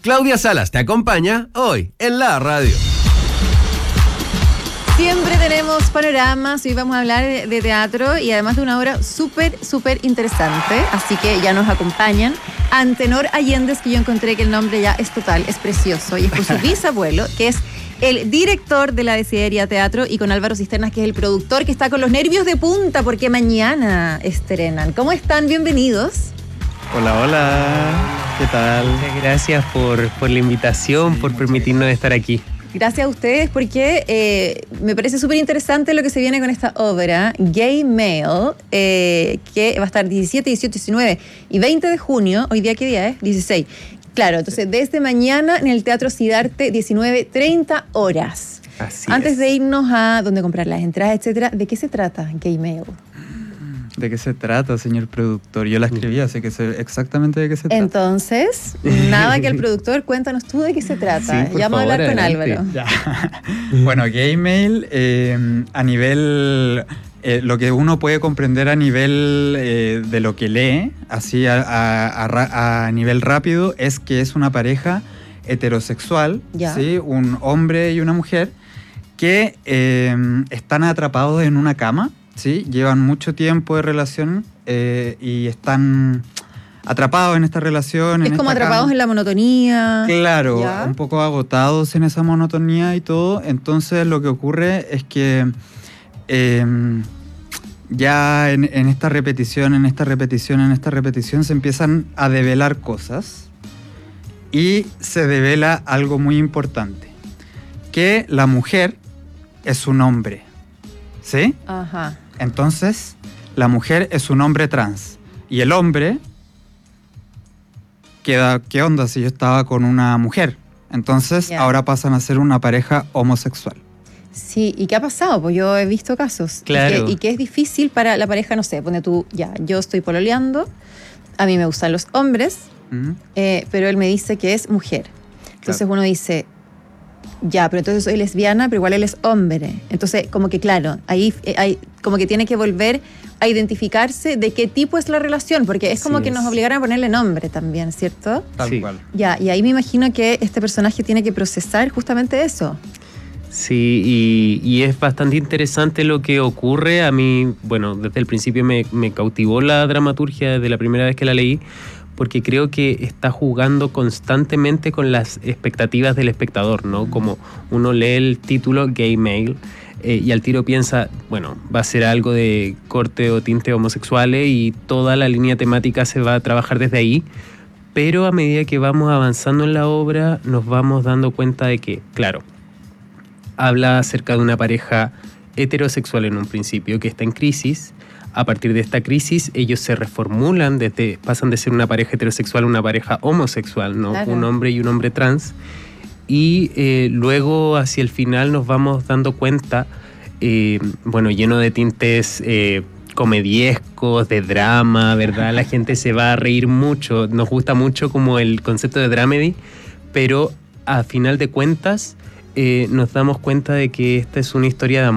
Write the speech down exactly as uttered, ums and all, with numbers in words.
Claudia Salas te acompaña hoy en la radio. Siempre tenemos panoramas, hoy vamos a hablar de teatro y además de una obra súper, súper interesante, así que ya nos acompañan Antenor Allendez, que yo encontré que el nombre ya es total, es precioso, y es por su bisabuelo, que es el director de la Desideria Teatro, y con Álvaro Cisternas, que es el productor, que está con los nervios de punta porque mañana estrenan. ¿Cómo están? Bienvenidos. Hola, hola, ¿qué tal? Muchas gracias por, por la invitación, sí, por permitirnos gracias. estar aquí. Gracias a ustedes porque eh, me parece súper interesante lo que se viene con esta obra, Gay Male, eh, que va a estar diecisiete, dieciocho, diecinueve y veinte de junio. ¿Hoy día qué día es? dieciséis. Claro, entonces desde mañana en el Teatro Siddhartha, diecinueve, treinta horas. Así Antes es. de irnos a dónde comprar las entradas, etcétera, ¿de qué se trata Gay Male? ¿De qué se trata, señor productor? Yo la escribí, así que sé exactamente de qué se trata. Entonces, nada que el productor, cuéntanos tú de qué se trata. Sí, por ya vamos favor, a hablar con adelante. Álvaro. Ya. Bueno, Gay Male, eh, a nivel, eh, lo que uno puede comprender a nivel eh, de lo que lee, así a, a, a, a nivel rápido, es que es una pareja heterosexual, Ya. ¿sí? Un hombre y una mujer, que eh, están atrapados en una cama. Sí, llevan mucho tiempo de relación eh, y están atrapados en esta relación. Es en como esta atrapados cama. en la monotonía. Claro, ¿Ya? un poco agotados en esa monotonía y todo. Entonces lo que ocurre es que eh, ya en, en esta repetición, en esta repetición, en esta repetición se empiezan a develar cosas y se devela algo muy importante, que la mujer es un hombre, ¿sí? Ajá. Entonces, la mujer es un hombre trans. Y el hombre queda, ¿qué onda si yo estaba con una mujer? Entonces, Ya. ahora pasan a ser una pareja homosexual. Sí, ¿y qué ha pasado? Pues yo he visto casos. Claro. Y que, y que es difícil para la pareja, no sé, pone tú, ya, yo estoy pololeando, a mí me gustan los hombres, ¿Mm? eh, pero él me dice que es mujer. Entonces Claro. uno dice, ya, pero entonces soy lesbiana, pero igual él es hombre. Entonces, como que claro, ahí eh, hay, como que tiene que volver a identificarse de qué tipo es la relación, porque es como Así que es. nos obligaran a ponerle nombre también, ¿cierto? Tal Sí. cual. Ya, y ahí me imagino que este personaje tiene que procesar justamente eso. Sí, y, y es bastante interesante lo que ocurre. A mí, bueno, desde el principio me, me cautivó la dramaturgia desde la primera vez que la leí, porque creo que está jugando constantemente con las expectativas del espectador, ¿no? Como uno lee el título Gay Male eh, y al tiro piensa, bueno, va a ser algo de corte o tinte homosexuales y toda la línea temática se va a trabajar desde ahí, pero a medida que vamos avanzando en la obra nos vamos dando cuenta de que, claro, habla acerca de una pareja heterosexual en un principio que está en crisis. A partir de esta crisis, ellos se reformulan, desde, pasan de ser una pareja heterosexual a una pareja homosexual, ¿no? Claro. Un hombre y un hombre trans. Y eh, luego, hacia el final, nos vamos dando cuenta, eh, bueno, lleno de tintes eh, comediescos, de drama, ¿verdad? La gente se va a reír mucho. Nos gusta mucho como el concepto de dramedy, pero a final de cuentas, eh, nos damos cuenta de que esta es una historia de amor.